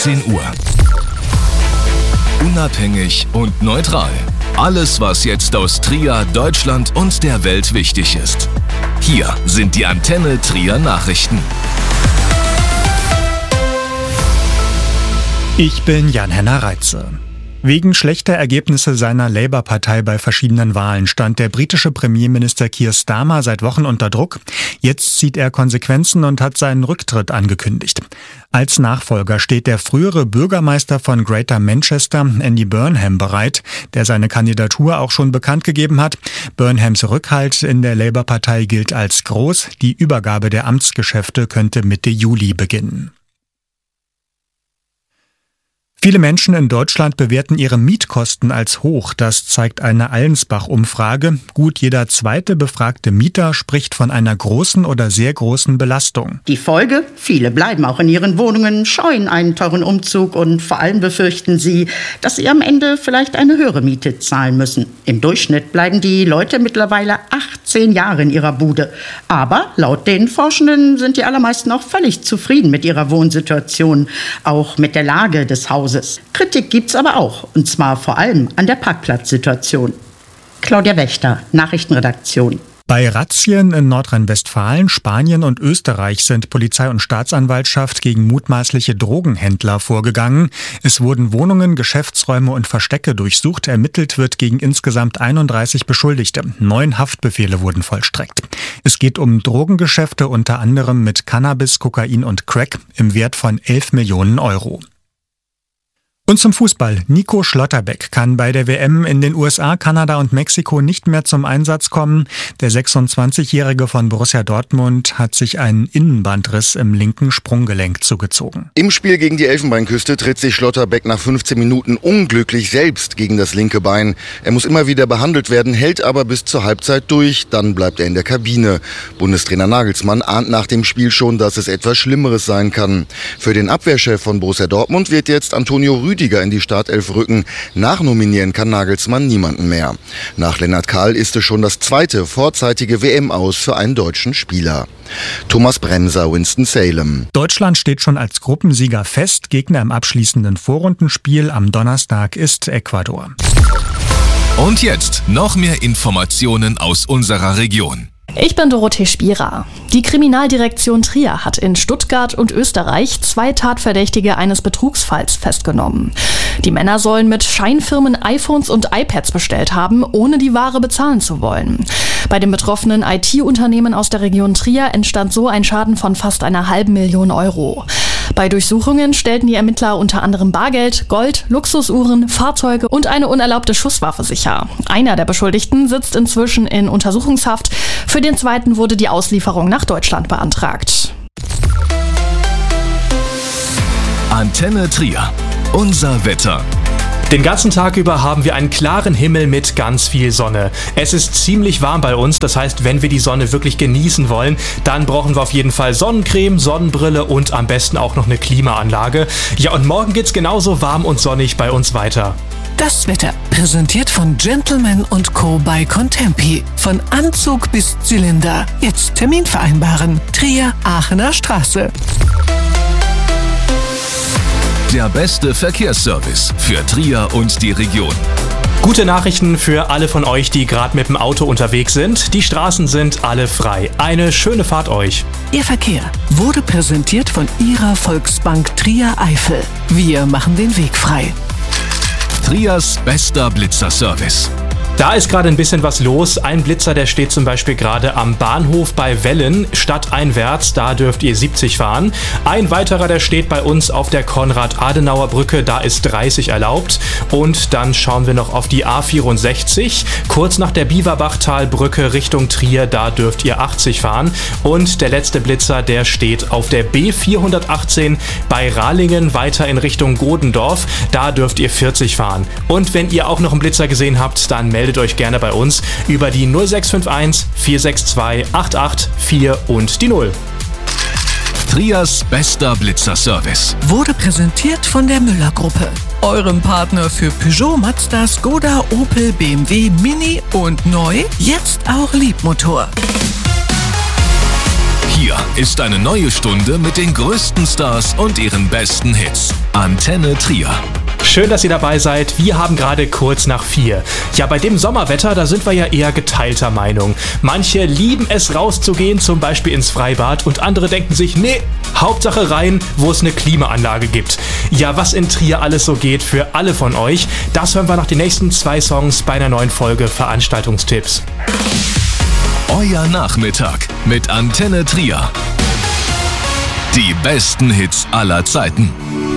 10 Uhr. Unabhängig und neutral. Alles, was jetzt aus Trier, Deutschland und der Welt wichtig ist. Hier sind die Antenne Trier Nachrichten. Ich bin Jan-Henner Reitze. Wegen schlechter Ergebnisse seiner Labour-Partei bei verschiedenen Wahlen stand der britische Premierminister Keir Starmer seit Wochen unter Druck. Jetzt zieht er Konsequenzen und hat seinen Rücktritt angekündigt. Als Nachfolger steht der frühere Bürgermeister von Greater Manchester, Andy Burnham, bereit, der seine Kandidatur auch schon bekannt gegeben hat. Burnhams Rückhalt in der Labour-Partei gilt als groß. Die Übergabe der Amtsgeschäfte könnte Mitte Juli beginnen. Viele Menschen in Deutschland bewerten ihre Mietkosten als hoch. Das zeigt eine Allensbach-Umfrage. Gut jeder zweite befragte Mieter spricht von einer großen oder sehr großen Belastung. Die Folge? Viele bleiben auch in ihren Wohnungen, scheuen einen teuren Umzug und vor allem befürchten sie, dass sie am Ende vielleicht eine höhere Miete zahlen müssen. Im Durchschnitt bleiben die Leute mittlerweile 18 Jahre in ihrer Bude. Aber laut den Forschenden sind die allermeisten auch völlig zufrieden mit ihrer Wohnsituation, auch mit der Lage des Hauses. Kritik gibt's aber auch, und zwar vor allem an der Parkplatzsituation. Claudia Wächter, Nachrichtenredaktion. Bei Razzien in Nordrhein-Westfalen, Spanien und Österreich sind Polizei und Staatsanwaltschaft gegen mutmaßliche Drogenhändler vorgegangen. Es wurden Wohnungen, Geschäftsräume und Verstecke durchsucht. Ermittelt wird gegen insgesamt 31 Beschuldigte. 9 Haftbefehle wurden vollstreckt. Es geht um Drogengeschäfte unter anderem mit Cannabis, Kokain und Crack im Wert von 11 Millionen Euro. Und zum Fußball. Nico Schlotterbeck kann bei der WM in den USA, Kanada und Mexiko nicht mehr zum Einsatz kommen. Der 26-Jährige von Borussia Dortmund hat sich einen Innenbandriss im linken Sprunggelenk zugezogen. Im Spiel gegen die Elfenbeinküste tritt sich Schlotterbeck nach 15 Minuten unglücklich selbst gegen das linke Bein. Er muss immer wieder behandelt werden, hält aber bis zur Halbzeit durch. Dann bleibt er in der Kabine. Bundestrainer Nagelsmann ahnt nach dem Spiel schon, dass es etwas Schlimmeres sein kann. Für den Abwehrchef von Borussia Dortmund wird jetzt Antonio Rüdiger in die Startelf rücken. Nachnominieren kann Nagelsmann niemanden mehr. Nach Lennart Kahl ist es schon das zweite vorzeitige WM-Aus für einen deutschen Spieler. Thomas Bremser, Winston-Salem. Deutschland steht schon als Gruppensieger fest. Gegner im abschließenden Vorrundenspiel am Donnerstag ist Ecuador. Und jetzt noch mehr Informationen aus unserer Region. Ich bin Dorothee Spierer. Die Kriminaldirektion Trier hat in Stuttgart und Österreich 2 Tatverdächtige eines Betrugsfalls festgenommen. Die Männer sollen mit Scheinfirmen iPhones und iPads bestellt haben, ohne die Ware bezahlen zu wollen. Bei dem betroffenen IT-Unternehmen aus der Region Trier entstand so ein Schaden von fast 500.000 Euro. Bei Durchsuchungen stellten die Ermittler unter anderem Bargeld, Gold, Luxusuhren, Fahrzeuge und eine unerlaubte Schusswaffe sicher. Einer der Beschuldigten sitzt inzwischen in Untersuchungshaft. Für den zweiten wurde die Auslieferung nach Deutschland beantragt. Antenne Trier. Unser Wetter. Den ganzen Tag über haben wir einen klaren Himmel mit ganz viel Sonne. Es ist ziemlich warm bei uns, das heißt, wenn wir die Sonne wirklich genießen wollen, dann brauchen wir auf jeden Fall Sonnencreme, Sonnenbrille und am besten auch noch eine Klimaanlage. Ja, und morgen geht's genauso warm und sonnig bei uns weiter. Das Wetter, präsentiert von Gentleman & Co. bei Contempi. Von Anzug bis Zylinder. Jetzt Termin vereinbaren. Trier, Aachener Straße. Der beste Verkehrsservice für Trier und die Region. Gute Nachrichten für alle von euch, die gerade mit dem Auto unterwegs sind. Die Straßen sind alle frei. Eine schöne Fahrt euch. Ihr Verkehr wurde präsentiert von Ihrer Volksbank Trier Eifel. Wir machen den Weg frei. Triers bester Blitzerservice. Da ist gerade ein bisschen was los. Ein Blitzer, der steht zum Beispiel gerade am Bahnhof bei Wellen, stadteinwärts, da dürft ihr 70 fahren. Ein weiterer, der steht bei uns auf der Konrad-Adenauer-Brücke, da ist 30 erlaubt. Und dann schauen wir noch auf die A64, kurz nach der Biewerbachtalbrücke Richtung Trier, da dürft ihr 80 fahren. Und der letzte Blitzer, der steht auf der B418 bei Rahlingen, weiter in Richtung Godendorf, da dürft ihr 40 fahren. Und wenn ihr auch noch einen Blitzer gesehen habt, dann meldet euch gerne bei uns über die 0651 462 884 und die 0. Triers bester Blitzerservice wurde präsentiert von der Müller-Gruppe, eurem Partner für Peugeot, Mazda, Skoda, Opel, BMW, Mini und neu, jetzt auch Liebmotor. Hier Trier ist eine neue Stunde mit den größten Stars und ihren besten Hits. Antenne Trier. Schön, dass ihr dabei seid. Wir haben gerade kurz nach 4. Ja, bei dem Sommerwetter, da sind wir ja eher geteilter Meinung. Manche lieben es rauszugehen, zum Beispiel ins Freibad, und andere denken sich, nee, Hauptsache rein, wo es eine Klimaanlage gibt. Ja, was in Trier alles so geht für alle von euch, das hören wir nach den nächsten 2 Songs bei einer neuen Folge Veranstaltungstipps. Euer Nachmittag mit Antenne Trier. Die besten Hits aller Zeiten.